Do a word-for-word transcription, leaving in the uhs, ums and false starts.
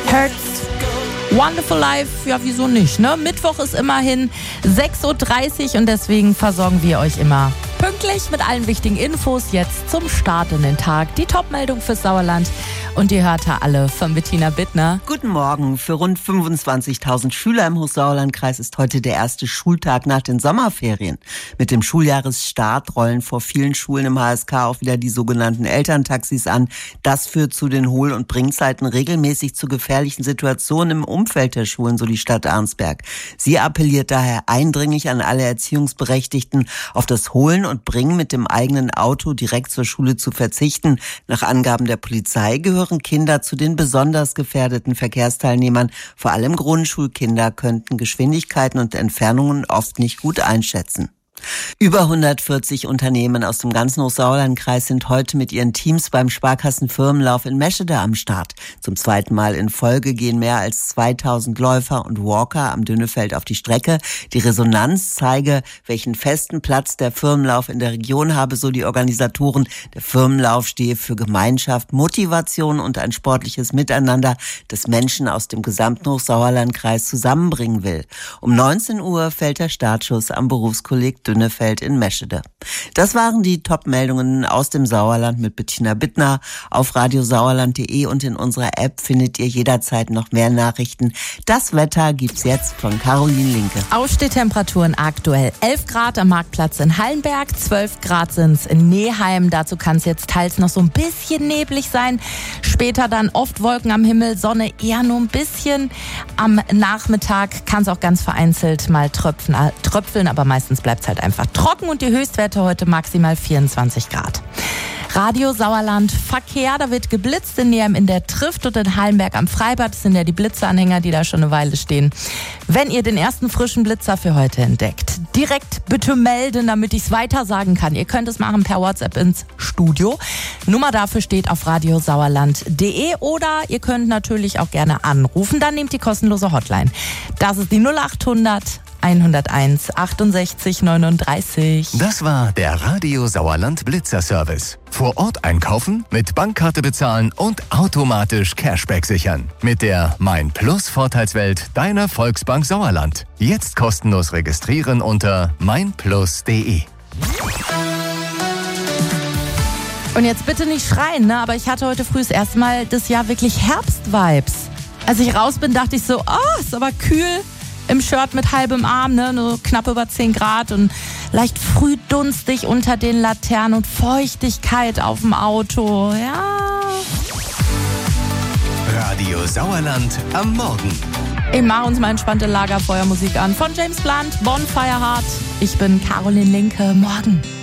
Hurts. Wonderful Life, ja wieso nicht, ne? Mittwoch ist immerhin sechs Uhr dreißig und deswegen versorgen wir euch immer pünktlich mit allen wichtigen Infos jetzt zum Start in den Tag. Die Top-Meldung fürs Sauerland und die hört ihr alle von Bettina Bittner. Guten Morgen. Für rund fünfundzwanzigtausend Schüler im Hochsauerlandkreis ist heute der erste Schultag nach den Sommerferien. Mit dem Schuljahresstart rollen vor vielen Schulen im H S K auch wieder die sogenannten Elterntaxis an. Das führt zu den Hohl- und Bringzeiten regelmäßig zu gefährlichen Situationen im Umfeld der Schulen, so die Stadt Arnsberg. Sie appelliert daher eindringlich an alle Erziehungsberechtigten, auf das Holen und Bringen mit dem eigenen Auto direkt zur Schule zu verzichten. Nach Angaben der Polizei gehören Kinder zu den besonders gefährdeten Verkehrsteilnehmern. Vor allem Grundschulkinder könnten Geschwindigkeiten und Entfernungen oft nicht gut einschätzen. Über hundertvierzig Unternehmen aus dem ganzen Hochsauerlandkreis sind heute mit ihren Teams beim Sparkassenfirmenlauf in Meschede am Start. Zum zweiten Mal in Folge gehen mehr als zweitausend Läufer und Walker am Dünnefeld auf die Strecke. Die Resonanz zeige, welchen festen Platz der Firmenlauf in der Region habe, so die Organisatoren. Der Firmenlauf stehe für Gemeinschaft, Motivation und ein sportliches Miteinander, das Menschen aus dem gesamten Hochsauerlandkreis zusammenbringen will. Um neunzehn Uhr fällt der Startschuss am Berufskolleg Dünnefeld in Meschede. Das waren die Top-Meldungen aus dem Sauerland mit Bettina Bittner. Auf radiosauerland punkt de und in unserer App findet ihr jederzeit noch mehr Nachrichten. Das Wetter gibt's jetzt von Caroline Linke. Aufstehtemperaturen aktuell elf Grad am Marktplatz in Hallenberg, zwölf Grad sind's in Neheim. Dazu kann es jetzt teils noch so ein bisschen neblig sein. Später dann oft Wolken am Himmel, Sonne eher nur ein bisschen. Am Nachmittag kann es auch ganz vereinzelt mal tröpfen, äh, tröpfeln, aber meistens bleibt es halt einfach trocken und die Höchstwerte heute maximal vierundzwanzig Grad. Radio Sauerland Verkehr, da wird geblitzt in Neheim in der Trift und in Hallenberg am Freibad. Das sind ja die Blitzeranhänger, die da schon eine Weile stehen. Wenn ihr den ersten frischen Blitzer für heute entdeckt, direkt bitte melden, damit ich es weiter sagen kann. Ihr könnt es machen per WhatsApp ins Studio. Nummer dafür steht auf radiosauerland punkt de oder ihr könnt natürlich auch gerne anrufen. Dann nehmt die kostenlose Hotline. Das ist die null achthundert hunderteins achtundsechzig neununddreißig. Das war der Radio Sauerland Blitzer Service. Vor Ort einkaufen, mit Bankkarte bezahlen und automatisch Cashback sichern. Mit der Mein Plus Vorteilswelt deiner Volksbank Sauerland. Jetzt kostenlos registrieren unter mein plus punkt de. Und jetzt bitte nicht schreien, ne? Aber ich hatte heute früh das erste Mal das Jahr wirklich Herbst-Vibes. Als ich raus bin, dachte ich so, oh, ist aber kühl. Im Shirt mit halbem Arm, ne, nur knapp über zehn Grad und leicht frühdunstig unter den Laternen und Feuchtigkeit auf dem Auto, ja. Radio Sauerland am Morgen. Ich mache uns mal entspannte Lagerfeuermusik an von James Blunt, Bonfire Heart. Ich bin Caroline Linke, morgen.